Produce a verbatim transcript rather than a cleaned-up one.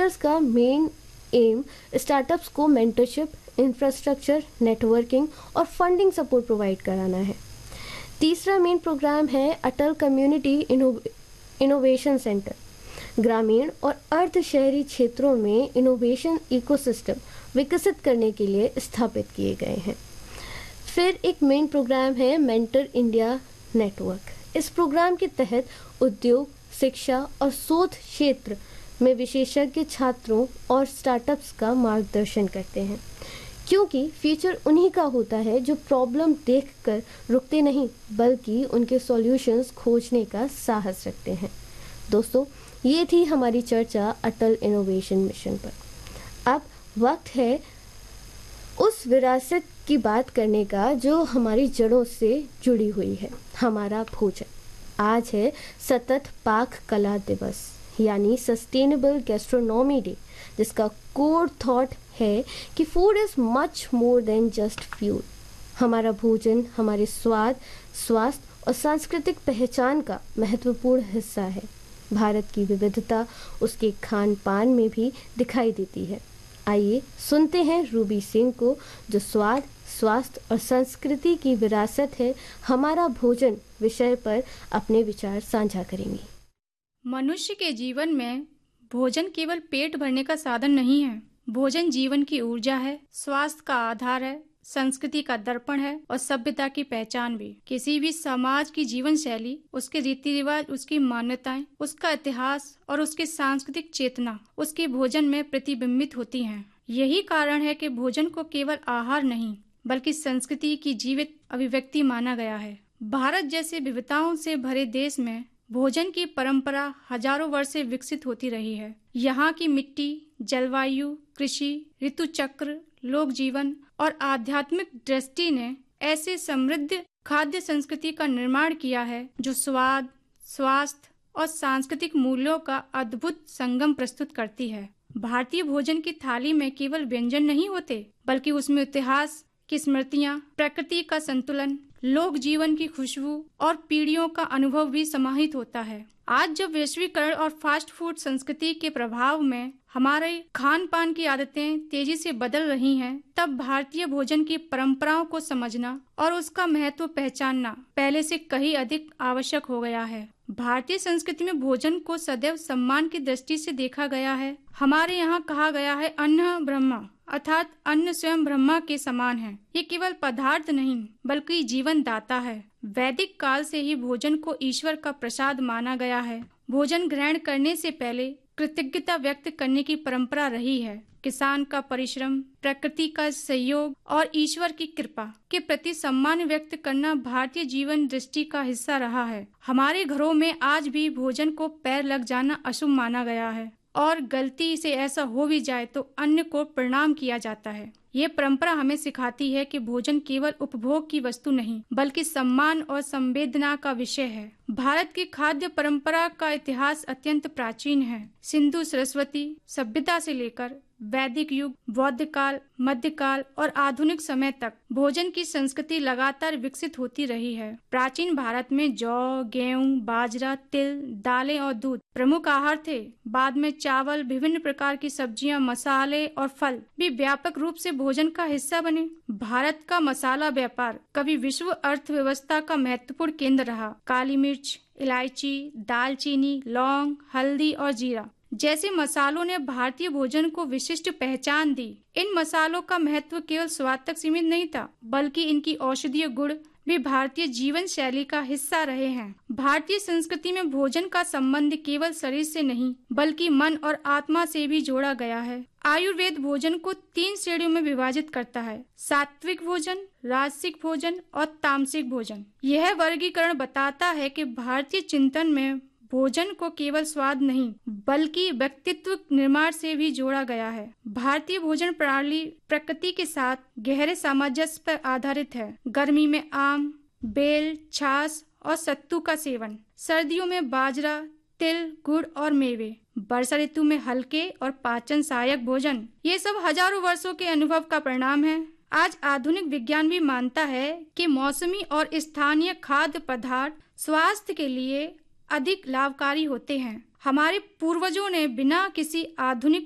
अटल्स का main M startups को mentorship, infrastructure, networking और फंडिंग सपोर्ट प्रोवाइड कराना है। तीसरा मेन प्रोग्राम है अटल कम्युनिटी इनोवेशन सेंटर। ग्रामीण और अर्ध शहरी क्षेत्रों में इनोवेशन इकोसिस्टम विकसित करने के लिए स्थापित किए गए हैं। फिर एक मेन प्रोग्राम है मेंटर इंडिया नेटवर्क। इस प्रोग्राम के तहत उद्योग, शिक्षा और शोध क्षेत्र में विशेषज्ञ छात्रों और स्टार्टअप्स का मार्गदर्शन करते हैं, क्योंकि फ्यूचर उन्हीं का होता है जो प्रॉब्लम देखकर रुकते नहीं बल्कि उनके सॉल्यूशंस खोजने का साहस रखते हैं। दोस्तों, ये थी हमारी चर्चा अटल इनोवेशन मिशन पर। अब वक्त है उस विरासत की बात करने का जो हमारी जड़ों से जुड़ी हुई है, हमारा भोजन। आज है सतत पाक कला दिवस यानी सस्टेनेबल गैस्ट्रोनॉमी डे, जिसका कोर थॉट है कि food is much more than just fuel. हमारा भोजन हमारे स्वाद, स्वास्थ्य और सांस्कृतिक पहचान का महत्वपूर्ण हिस्सा है। भारत की विविधता उसके खान पान में भी दिखाई देती है। आइए सुनते हैं रूबी सिंह को, जो स्वाद, स्वास्थ्य और संस्कृति की विरासत है हमारा भोजन विषय पर अपने विचार साझा करेंगी। मनुष्य के जीवन में भोजन केवल पेट भरने का साधन नहीं है। भोजन जीवन की ऊर्जा है, स्वास्थ्य का आधार है, संस्कृति का दर्पण है और सभ्यता की पहचान भी। किसी भी समाज की जीवन शैली, उसके रीति रिवाज, उसकी मान्यताएं, उसका इतिहास और उसकी सांस्कृतिक चेतना उसके भोजन में प्रतिबिंबित होती हैं। यही कारण है कि भोजन को केवल आहार नहीं बल्कि संस्कृति की जीवित अभिव्यक्ति माना गया है। भारत जैसे विविधताओं से भरे देश में भोजन की परंपरा हजारों वर्ष से विकसित होती रही है। यहाँ की मिट्टी, जलवायु, कृषि, ऋतु चक्र, लोक जीवन और आध्यात्मिक दृष्टि ने ऐसे समृद्ध खाद्य संस्कृति का निर्माण किया है जो स्वाद, स्वास्थ्य और सांस्कृतिक मूल्यों का अद्भुत संगम प्रस्तुत करती है। भारतीय भोजन की थाली में केवल व्यंजन नहीं होते बल्कि उसमें इतिहास की स्मृतियाँ, प्रकृति का संतुलन, लोक जीवन की खुशबू और पीढ़ियों का अनुभव भी समाहित होता है। आज जब वैश्वीकरण और फास्ट फूड संस्कृति के प्रभाव में हमारे खान पान की आदतें तेजी से बदल रही हैं, तब भारतीय भोजन की परंपराओं को समझना और उसका महत्व पहचानना पहले से कहीं अधिक आवश्यक हो गया है। भारतीय संस्कृति में भोजन को सदैव सम्मान की दृष्टि से देखा गया है। हमारे यहाँ कहा गया है, अन्न ब्रह्म, अर्थात अन्न स्वयं ब्रह्मा के समान है। ये केवल पदार्थ नहीं बल्कि जीवन दाता है। वैदिक काल से ही भोजन को ईश्वर का प्रसाद माना गया है। भोजन ग्रहण करने से पहले कृतज्ञता व्यक्त करने की परंपरा रही है। किसान का परिश्रम, प्रकृति का सहयोग और ईश्वर की कृपा के प्रति सम्मान व्यक्त करना भारतीय जीवन दृष्टि का हिस्सा रहा है। हमारे घरों में आज भी भोजन को पैर लग जाना अशुभ माना गया है और गलती से ऐसा हो भी जाए तो अन्न को प्रणाम किया जाता है। ये परंपरा हमें सिखाती है कि भोजन केवल उपभोग की वस्तु नहीं बल्कि सम्मान और संवेदना का विषय है। भारत की खाद्य परंपरा का इतिहास अत्यंत प्राचीन है। सिंधु सरस्वती सभ्यता से लेकर वैदिक युग, बौद्ध काल, मध्यकाल और आधुनिक समय तक भोजन की संस्कृति लगातार विकसित होती रही है। प्राचीन भारत में जौ, गेहूं, बाजरा, तिल, दालें और दूध प्रमुख आहार थे। बाद में चावल, विभिन्न प्रकार की सब्जियां, मसाले और फल भी व्यापक रूप से भोजन का हिस्सा बने। भारत का मसाला व्यापार कभी विश्व अर्थव्यवस्था का महत्वपूर्ण केंद्र रहा। काली मिर्च, इलायची, दालचीनी, लौंग, हल्दी और जीरा जैसे मसालों ने भारतीय भोजन को विशिष्ट पहचान दी। इन मसालों का महत्व केवल स्वाद तक सीमित नहीं था बल्कि इनकी औषधीय गुण भी भारतीय जीवन शैली का हिस्सा रहे हैं। भारतीय संस्कृति में भोजन का संबंध केवल शरीर से नहीं बल्कि मन और आत्मा से भी जोड़ा गया है। आयुर्वेद भोजन को तीन श्रेणियों में विभाजित करता है: सात्विक भोजन, राजसिक भोजन और तामसिक भोजन। यह वर्गीकरण बताता है कि भारतीय चिंतन में भोजन को केवल स्वाद नहीं बल्कि व्यक्तित्व निर्माण से भी जोड़ा गया है। भारतीय भोजन प्रणाली प्रकृति के साथ गहरे सामंजस्य पर आधारित है। गर्मी में आम, बेल, छाछ और सत्तू का सेवन, सर्दियों में बाजरा, तिल, गुड़ और मेवे, वर्षा ऋतु में हल्के और पाचन सहायक भोजन, ये सब हजारों वर्षों के अनुभव का परिणाम है। आज आधुनिक विज्ञान भी मानता है कि मौसमी और स्थानीय खाद्य पदार्थ स्वास्थ्य के लिए अधिक लाभकारी होते हैं। हमारे पूर्वजों ने बिना किसी आधुनिक